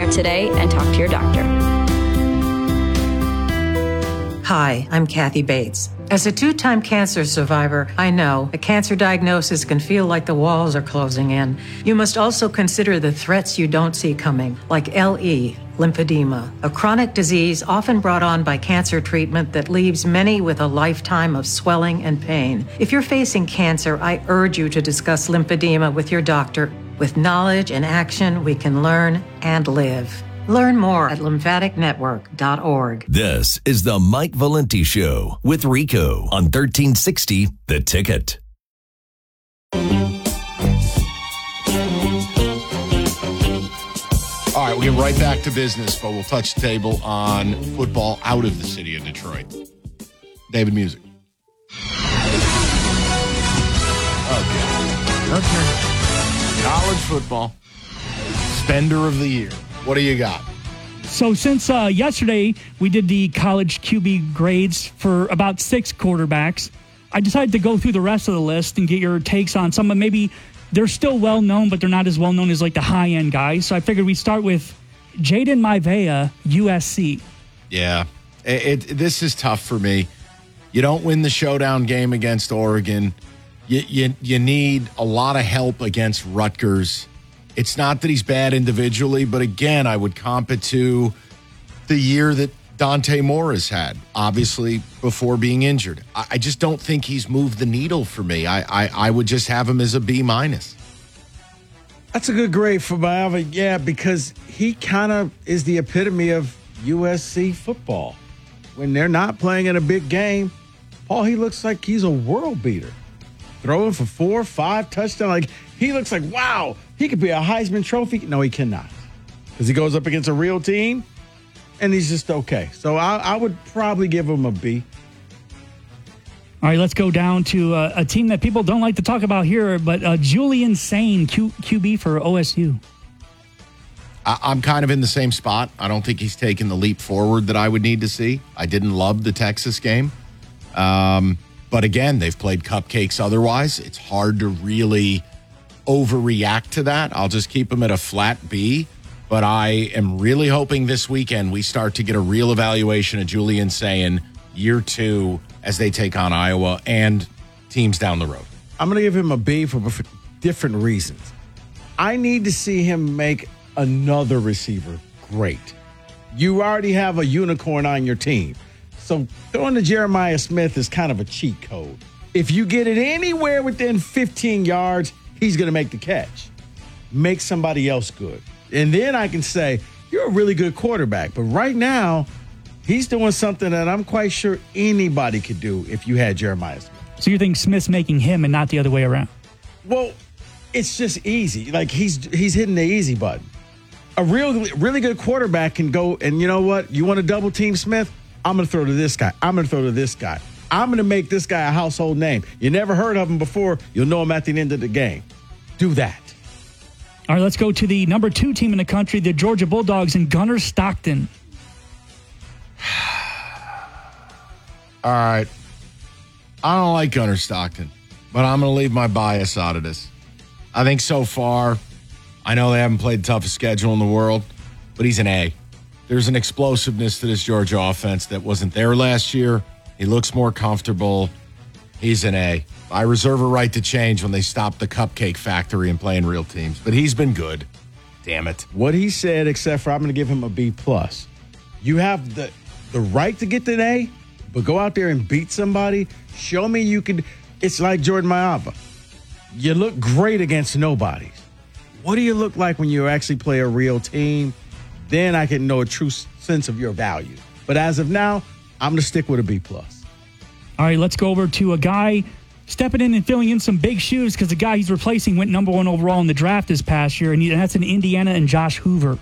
Start today and talk to your doctor. Hi, I'm Kathy Bates. As a 2-time cancer survivor, I know a cancer diagnosis can feel like the walls are closing in. You must also consider the threats you don't see coming, like LE, lymphedema, a chronic disease often brought on by cancer treatment that leaves many with a lifetime of swelling and pain. If you're facing cancer, I urge you to discuss lymphedema with your doctor. With knowledge and action, we can learn and live. Learn more at lymphaticnetwork.org. This is the Mike Valenti Show with Rico on 1360 The Ticket. All right, we'll get right back to business, but we'll touch the table on football out of the city of Detroit. David Music. Okay. College football. Spender of the year. What do you got? So since yesterday we did the college QB grades for about 6 quarterbacks, I decided to go through the rest of the list and get your takes on some of maybe they're still well-known, but they're not as well-known as like the high-end guys. So I figured we'd start with Jaden Maivea, USC. Yeah, this is tough for me. You don't win the showdown game against Oregon. You need a lot of help against Rutgers. It's not that he's bad individually, but again, I would comp it to the year that Dante Moore has had, obviously before being injured. I just don't think he's moved the needle for me. I would just have him as a B-. That's a good grade for Maivea, yeah, because he kind of is the epitome of USC football. When they're not playing in a big game, Paul, he looks like he's a world beater. Throwing for 4 or 5 touchdowns. Like, he looks like, wow, he could be a Heisman Trophy. No, he cannot. Because he goes up against a real team, and he's just okay. So I would probably give him a B. All right, let's go down to a team that people don't like to talk about here, but Julian Sain, QB for OSU. I'm kind of in the same spot. I don't think he's taken the leap forward that I would need to see. I didn't love the Texas game. But again, they've played cupcakes otherwise. It's hard to really overreact to that. I'll just keep him at a flat B. But I am really hoping this weekend we start to get a real evaluation of Julian Sain year 2 as they take on Iowa and teams down the road. I'm going to give him a B for different reasons. I need to see him make another receiver great. You already have a unicorn on your team. So throwing to Jeremiah Smith is kind of a cheat code. If you get it anywhere within 15 yards, he's going to make the catch. Make somebody else good. And then I can say, you're a really good quarterback. But right now, he's doing something that I'm quite sure anybody could do if you had Jeremiah Smith. So you think Smith's making him and not the other way around? Well, it's just easy. Like, he's hitting the easy button. A really good quarterback can go, and you know what? You want to double team Smith? I'm going to throw to this guy. I'm going to throw to this guy. I'm going to make this guy a household name. You never heard of him before. You'll know him at the end of the game. Do that. All right, let's go to the number 2 team in the country, the Georgia Bulldogs, and Gunnar Stockton. All right. I don't like Gunnar Stockton, but I'm going to leave my bias out of this. I think so far, I know they haven't played the toughest schedule in the world, but he's an A. There's an explosiveness to this Georgia offense that wasn't there last year. He looks more comfortable. He's an A. I reserve a right to change when they stop the cupcake factory and playing real teams. But he's been good. Damn it. What he said, except for I'm going to give him a B+. You have the right to get an A, but go out there and beat somebody. Show me you could. It's like Jordan Maivea. You look great against nobodies. What do you look like when you actually play a real team? Then I can know a true sense of your value. But as of now, I'm going to stick with a B+. All right, let's go over to a guy stepping in and filling in some big shoes because the guy he's replacing went number 1 overall in the draft this past year, and that's in Indiana and Josh Hoover.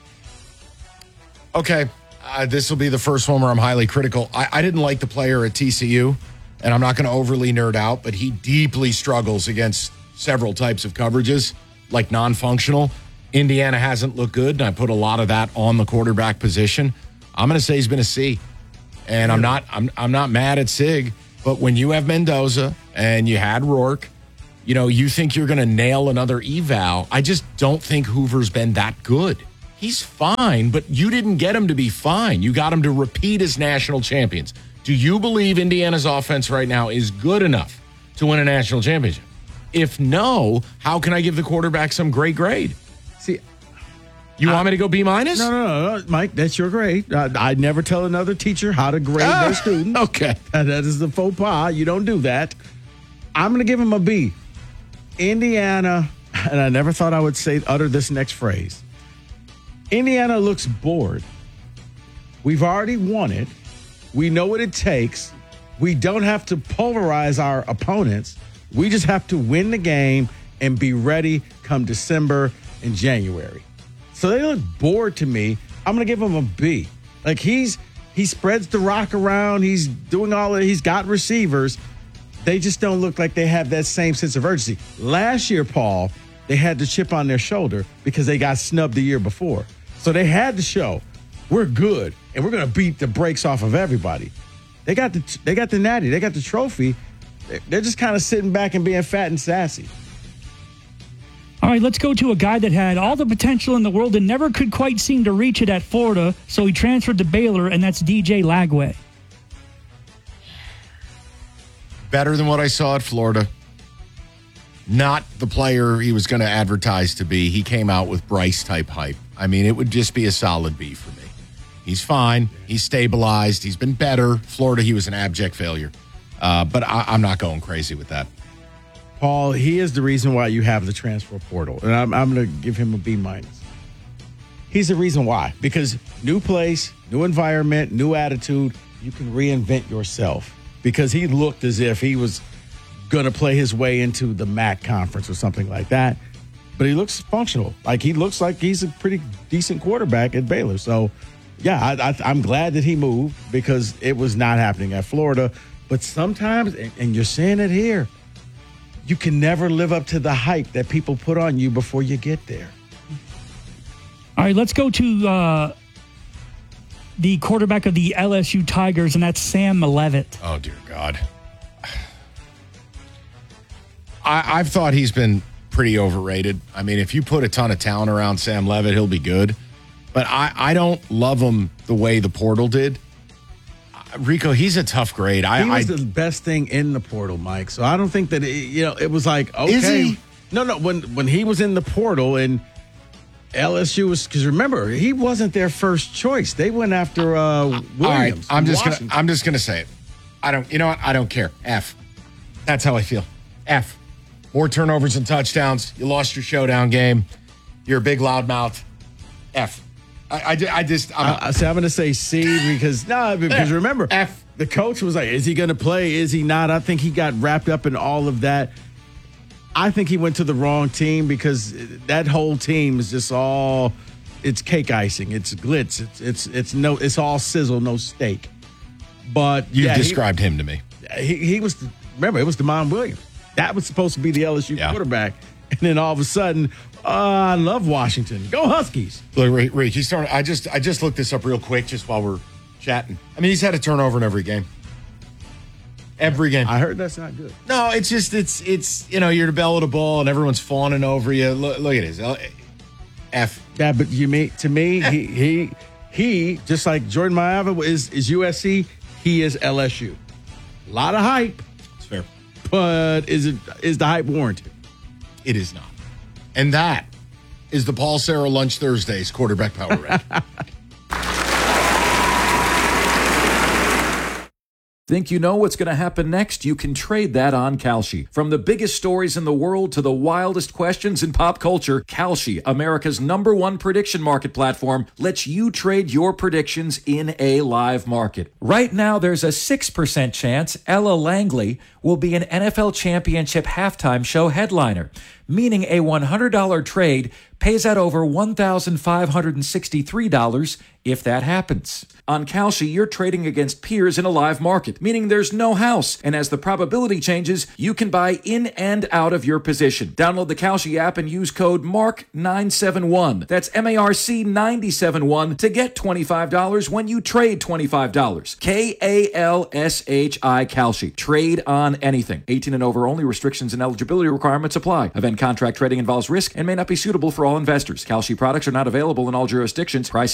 Okay, this will be the first one where I'm highly critical. I didn't like the player at TCU, and I'm not going to overly nerd out, but he deeply struggles against several types of coverages, like non-functional. Indiana hasn't looked good, and I put a lot of that on the quarterback position. I'm going to say he's been a C. And I'm not mad at Sig, but when you have Mendoza and you had Rourke, you think you're going to nail another eval. I just don't think Hoover's been that good. He's fine, but you didn't get him to be fine. You got him to repeat as national champions. Do you believe Indiana's offense right now is good enough to win a national championship? If no, how can I give the quarterback some great grade? See, you want me to go B-? No, Mike, that's your grade. I never tell another teacher how to grade their student. Okay. That is the faux pas. You don't do that. I'm going to give him a B. Indiana, and I never thought I would utter this next phrase. Indiana looks bored. We've already won it. We know what it takes. We don't have to pulverize our opponents. We just have to win the game and be ready come December and January. So they look bored to me. I'm going to give him a B. Like he spreads the rock around. He's doing all that. He's got receivers. They just don't look like they have that same sense of urgency. Last year, Paul, they had the chip on their shoulder because they got snubbed the year before. So they had to show we're good and we're going to beat the brakes off of everybody. They got the natty. They got the trophy. They're just kind of sitting back and being fat and sassy. All right, let's go to a guy that had all the potential in the world and never could quite seem to reach it at Florida, so he transferred to Baylor, and that's DJ Lagway. Better than what I saw at Florida. Not the player he was going to advertise to be. He came out with Bryce-type hype. I mean, it would just be a solid B for me. He's fine. He's stabilized. He's been better. Florida, he was an abject failure. But I'm not going crazy with that. Paul, he is the reason why you have the transfer portal. And I'm going to give him a B-. He's the reason why. Because new place, new environment, new attitude, you can reinvent yourself. Because he looked as if he was going to play his way into the MAC conference or something like that. But he looks functional. Like he looks like he's a pretty decent quarterback at Baylor. So, yeah, I'm glad that he moved because it was not happening at Florida. But sometimes, and you're saying it here, you can never live up to the hype that people put on you before you get there. All right, let's go to the quarterback of the LSU Tigers, and that's Sam Leavitt. Oh, dear God. I've thought he's been pretty overrated. I mean, if you put a ton of talent around Sam Leavitt, he'll be good. But I don't love him the way the portal did. Rico, he's a tough grade. He was the best thing in the portal, Mike. So I don't think that it was like, okay. Is he? No. When he was in the portal and LSU was, because remember, he wasn't their first choice. They went after Williams. All right, I'm just gonna say it. I don't. You know what? I don't care. F. That's how I feel. F. More turnovers and touchdowns. You lost your showdown game. You're a big loudmouth. F. I'm going to say C because remember, F. The coach was like, is he going to play? Is he not? I think he got wrapped up in all of that. I think he went to the wrong team because that whole team is just it's cake icing. It's glitz. It's all sizzle, no steak. But you described him to me. He was, remember, it was DeMond Williams. That was supposed to be the LSU quarterback. And then all of a sudden, I love Washington. Go Huskies. Look, Rick, he's starting. I just looked this up real quick just while we're chatting. I mean, he's had a turnover in every game. Every game. I heard that's not good. No, it's just you're the belle of the ball and everyone's fawning over you. Look at this. F. Yeah, but to me, he just like Jordan Mailata is USC. He is LSU. A lot of hype. It's fair, but is the hype warranted? It is not. And that is the Paul Serra Lunch Thursdays quarterback power rank. Think you know what's going to happen next? You can trade that on Kalshi. From the biggest stories in the world to the wildest questions in pop culture, Kalshi, America's #1 prediction market platform, lets you trade your predictions in a live market. Right now, there's a 6% chance Ella Langley will be an NFL Championship halftime show headliner, meaning a $100 trade pays out over $1,563 if that happens. On Kalshi, you're trading against peers in a live market, meaning there's no house, and as the probability changes, you can buy in and out of your position. Download the Kalshi app and use code MARK971. That's MARC971 to get $25 when you trade $25. KALSHI Kalshi. Trade on anything. 18 and over only. Restrictions and eligibility requirements apply. Event Contract trading involves risk and may not be suitable for all investors. Kalshi products are not available in all jurisdictions. Prices